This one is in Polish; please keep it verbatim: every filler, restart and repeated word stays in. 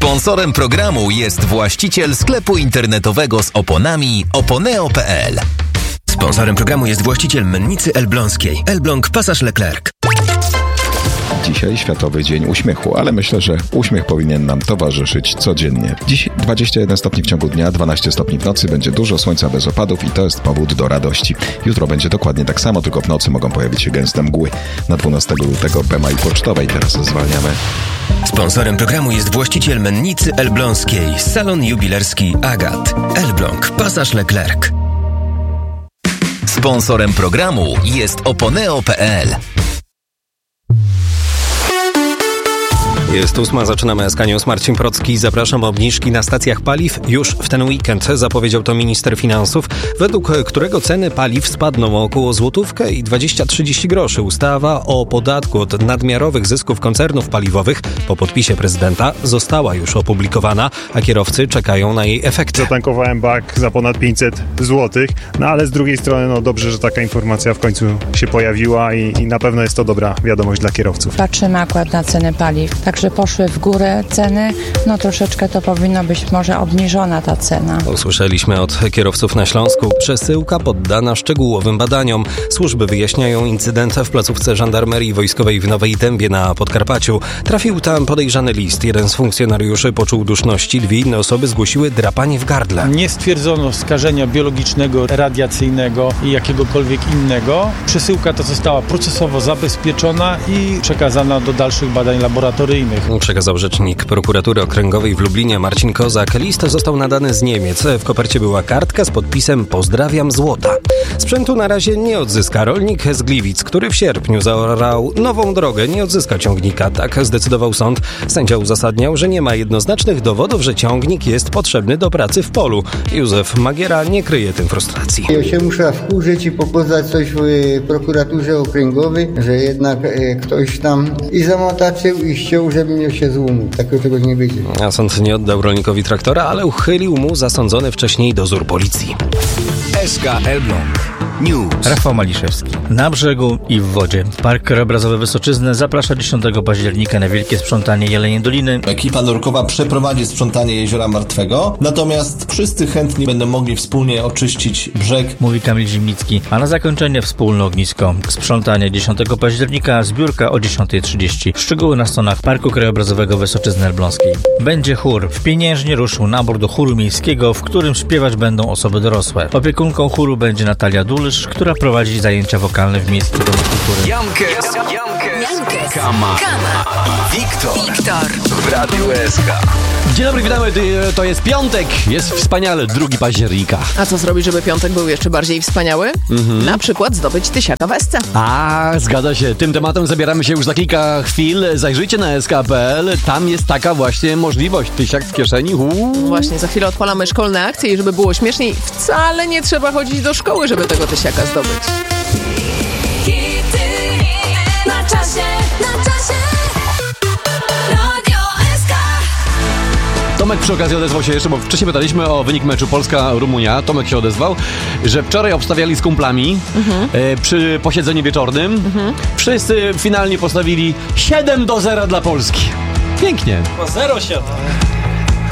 Sponsorem programu jest właściciel sklepu internetowego z oponami oponeo kropka pe el. Sponsorem programu jest właściciel mennicy Elbląskiej. Elbląg Pasaż Leclerc. Dzisiaj Światowy Dzień Uśmiechu, ale myślę, że uśmiech powinien nam towarzyszyć codziennie. Dziś dwadzieścia jeden stopni w ciągu dnia, dwanaście stopni w nocy, będzie dużo słońca bez opadów i to jest powód do radości. Jutro będzie dokładnie tak samo, tylko w nocy mogą pojawić się gęste mgły. Na dwunastego lutego Bema i Pocztowej teraz zwalniamy. Sponsorem programu jest właściciel mennicy Elbląskiej. Salon jubilerski Agat. Elbląg Pasaż Leclerc. Sponsorem programu jest oponeo kropka pe el. Jest ósma, zaczynamy S K News. Marcin Procki, zapraszam. Obniżki na stacjach paliw już w ten weekend. Zapowiedział to minister finansów, według którego ceny paliw spadną o około złotówkę i dwadzieścia do trzydziestu groszy. Ustawa o podatku od nadmiarowych zysków koncernów paliwowych po podpisie prezydenta została już opublikowana, a kierowcy czekają na jej efekty. Zatankowałem bak za ponad pięćset złotych, no ale z drugiej strony no dobrze, że taka informacja w końcu się pojawiła i, i na pewno jest to dobra wiadomość dla kierowców. Patrzymy akurat na ceny paliw. Tak, że poszły w górę ceny, no troszeczkę to powinno być może obniżona ta cena. Usłyszeliśmy od kierowców na Śląsku. Przesyłka poddana szczegółowym badaniom. Służby wyjaśniają incydent w placówce żandarmerii wojskowej w Nowej Dębie na Podkarpaciu. Trafił tam podejrzany list. Jeden z funkcjonariuszy poczuł duszności, dwie inne osoby zgłosiły drapanie w gardle. Nie stwierdzono skażenia biologicznego, radiacyjnego i jakiegokolwiek innego. Przesyłka ta została procesowo zabezpieczona i przekazana do dalszych badań laboratoryjnych. Przekazał rzecznik prokuratury okręgowej w Lublinie Marcin Kozak. List został nadany z Niemiec. W kopercie była kartka z podpisem „Pozdrawiam złota”. Sprzętu na razie nie odzyska rolnik z Gliwic, który w sierpniu zaorał nową drogę. Nie odzyska ciągnika. Tak zdecydował sąd. Sędzia uzasadniał, że nie ma jednoznacznych dowodów, że ciągnik jest potrzebny do pracy w polu. Józef Magiera nie kryje tym frustracji. Ja się muszę wkurzyć i pokazać coś w prokuraturze okręgowej, że jednak e, ktoś tam i zamotaczył i ściął, żeby mnie się złomu. Takiego czegoś nie będzie. A sąd nie oddał rolnikowi traktora, ale uchylił mu zasądzony wcześniej dozór policji. S K Elbląg News. Rafał Maliszewski. Na brzegu i w wodzie. Park Krajobrazowy Wysoczyzny zaprasza dziesiątego października na wielkie sprzątanie Jeleniej Doliny. Ekipa nurkowa przeprowadzi sprzątanie Jeziora Martwego, natomiast wszyscy chętni będą mogli wspólnie oczyścić brzeg. Mówi Kamil Zimnicki. A na zakończenie wspólne ognisko. Sprzątanie dziesiątego października, zbiórka o dziesiąta trzydzieści. Szczegóły na stronach Parku Krajobrazowego Wysoczyzny Elbląskiej. Będzie chór. W Pieniężnie ruszył nabór do chóru miejskiego, w którym śpiewać będą osoby dorosłe. Opiekunką chóru będzie Natalia Dulysz, która prowadzi zajęcia wokalne w Miejskim Domu Kultury. Jankes, Jankes, Kama, Kama, Wiktor, Wiktor w Radiu S K. Dzień dobry, witamy, to jest piątek, jest wspaniale, drugiego października. A co zrobić, żeby piątek był jeszcze bardziej wspaniały? Mhm. Na przykład zdobyć tysiaka w S C. A, zgadza się, tym tematem zabieramy się już za kilka chwil. Zajrzyjcie na S K kropka pe el, tam jest taka właśnie możliwość, tysiak w kieszeni. Uuu. Właśnie, za chwilę odpalamy szkolne akcje i żeby było śmieszniej, wcale nie trzeba chodzić do szkoły, żeby tego tysiaka zdobyć. Hity na czasie, na czasie. Radio S K. Tomek przy okazji odezwał się jeszcze, bo wcześniej pytaliśmy o wynik meczu Polska-Rumunia. Tomek się odezwał, że wczoraj obstawiali z kumplami mhm. e, przy posiedzeniu wieczornym. Mhm. Wszyscy finalnie postawili siedem do zera dla Polski. Pięknie. zero siedem.